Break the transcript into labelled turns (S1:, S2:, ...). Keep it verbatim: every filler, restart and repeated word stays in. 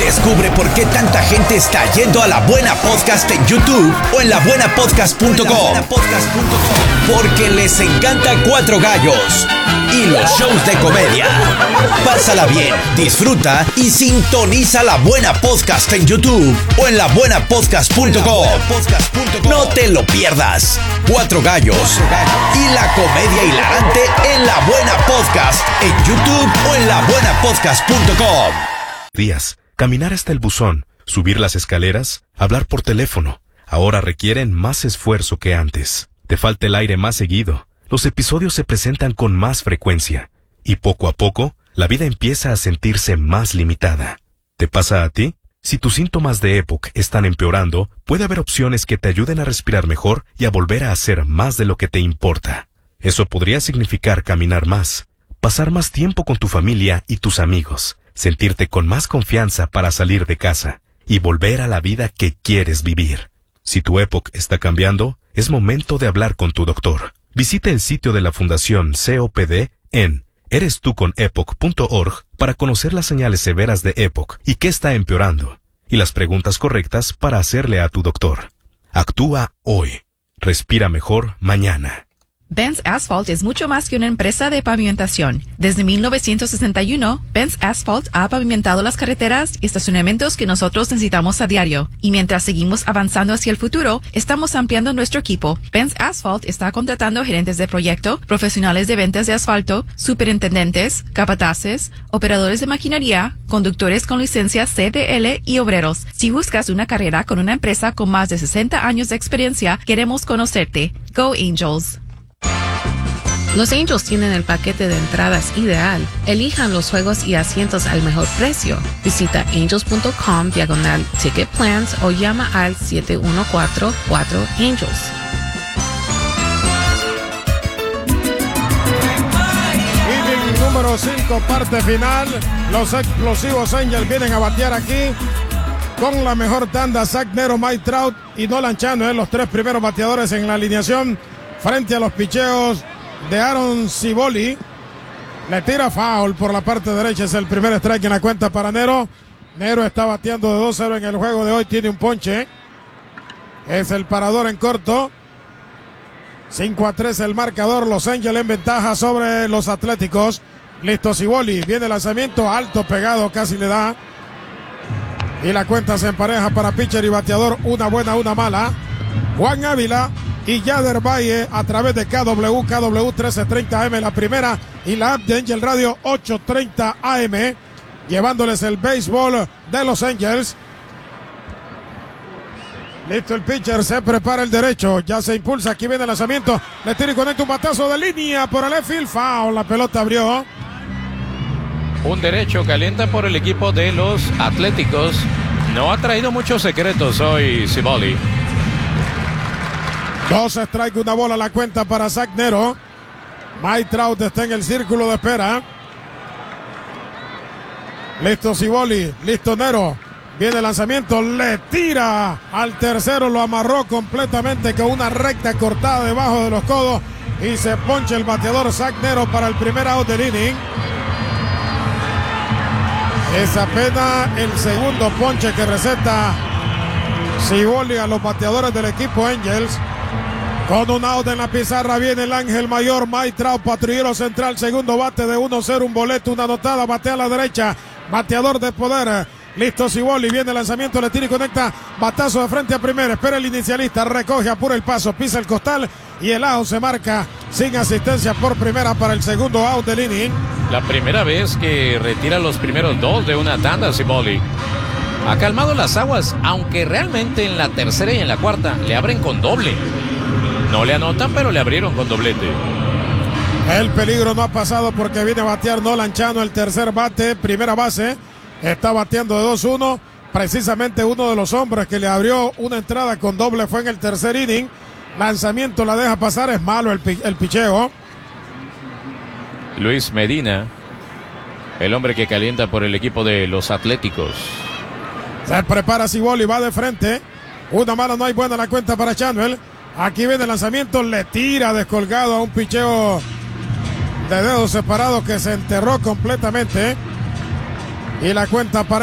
S1: Descubre por qué tanta gente está yendo a La Buena Podcast en YouTube o en la buena podcast punto com. Porque les encanta Cuatro Gallos y los shows de comedia. Pásala bien, disfruta y sintoniza La Buena Podcast en YouTube o en la buena podcast punto com. No te lo pierdas. Cuatro Gallos y la comedia hilarante en La Buena Podcast en YouTube o en la buena podcast punto com.
S2: Días, caminar hasta el buzón, subir las escaleras, hablar por teléfono, ahora requieren más esfuerzo que antes. Te falta el aire más seguido, los episodios se presentan con más frecuencia, y poco a poco, la vida empieza a sentirse más limitada. ¿Te pasa a ti? Si tus síntomas de EPOC están empeorando, puede haber opciones que te ayuden a respirar mejor y a volver a hacer más de lo que te importa. Eso podría significar caminar más, pasar más tiempo con tu familia y tus amigos, sentirte con más confianza para salir de casa y volver a la vida que quieres vivir. Si tu EPOC está cambiando, es momento de hablar con tu doctor. Visita el sitio de la Fundación C O P D en eres tú con epoc punto org para conocer las señales severas de EPOC y qué está empeorando, y las preguntas correctas para hacerle a tu doctor. Actúa hoy. Respira mejor mañana.
S3: Benz Asphalt es mucho más que una empresa de pavimentación. Desde mil novecientos sesenta y uno, Benz Asphalt ha pavimentado las carreteras y estacionamientos que nosotros necesitamos a diario. Y mientras seguimos avanzando hacia el futuro, estamos ampliando nuestro equipo. Benz Asphalt está contratando gerentes de proyecto, profesionales de ventas de asfalto, superintendentes, capataces, operadores de maquinaria, conductores con licencia C D L y obreros. Si buscas una carrera con una empresa con más de sesenta años de experiencia, queremos conocerte. Go Angels!
S4: Los Angels tienen el paquete de entradas ideal. Elijan los juegos y asientos al mejor precio. Visita angels punto com diagonal ticket plans o llama al siete uno cuatro cuatro Angels.
S5: Inning número cinco, parte final. Los explosivos Angels vienen a batear aquí con la mejor tanda. Zach Nero, Mike Trout y Nolan Chano, eh, los tres primeros bateadores en la alineación frente a los picheos de Aaron Civoli. Le tira foul por la parte derecha, es el primer strike en la cuenta para Nero. Nero está bateando de dos cero en el juego de hoy, tiene un ponche, es el parador en corto. Cinco a tres el marcador, Los Angels en ventaja sobre los Atléticos. Listo Civoli, viene el lanzamiento alto, pegado, casi le da, y la cuenta se empareja para pitcher y bateador, una buena, una mala. Juan Ávila y Yader Valle a través de K W, K W trece treinta A M, la primera, y la app de Angel Radio ochocientos treinta A M, llevándoles el béisbol de Los Angels. Listo el pitcher, se prepara el derecho, ya se impulsa, aquí viene el lanzamiento, le tira y conecta un batazo de línea por el left field, foul, la pelota abrió.
S6: Un derecho calienta por el equipo de los Atléticos. No ha traído muchos secretos hoy Civoli.
S5: Dos strike, una bola, la cuenta para Zach Nero. Mike Trout está en el círculo de espera. Listo Civoli, listo Nero. Viene el lanzamiento, le tira al tercero, lo amarró completamente con una recta cortada debajo de los codos y se poncha el bateador Zach Nero para el primer out del inning. Es apenas el segundo ponche que receta Civoli a los bateadores del equipo Angels. Con un out en la pizarra viene el ángel mayor Mike Trout, patrullero central, segundo bate de uno cero, un boleto, una anotada, batea a la derecha, bateador de poder. Listo Civoli, viene el lanzamiento, le tira y conecta, batazo de frente a primera, espera el inicialista, recoge, apura el paso, pisa el costal y el out se marca sin asistencia por primera para el segundo out del inning.
S6: La primera vez que retira los primeros dos de una tanda Civoli. Ha calmado las aguas, aunque realmente en la tercera y en la cuarta le abren con doble. No le anotan, pero le abrieron con doblete.
S5: El peligro no ha pasado porque viene a batear Nolan Chano, el tercer bate, primera base. Está bateando de dos uno. Precisamente uno de los hombres que le abrió una entrada con doble fue en el tercer inning. Lanzamiento la deja pasar, es malo el, el picheo.
S6: Luis Medina, el hombre que calienta por el equipo de los Atléticos.
S5: Se prepara Civoli, va de frente. Una mala, no hay buena la cuenta para Chanuel. Aquí viene el lanzamiento, le tira descolgado a un picheo de dedos separados que se enterró completamente. Y la cuenta para